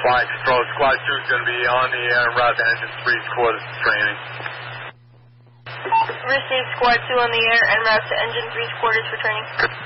Flying Control, Squad 2 is going to be on the air en route to Engine 3's quarters for training. Received Squad 2 on the air en route to Engine 3's quarters for training.